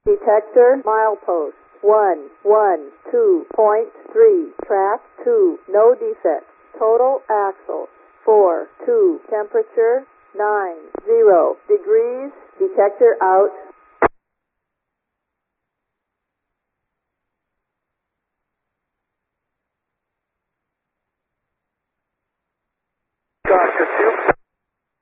Detector milepost 112.3. Track 2. No defects. Total axle 4.2. Temperature 90 degrees. Detector out. Oscar 2.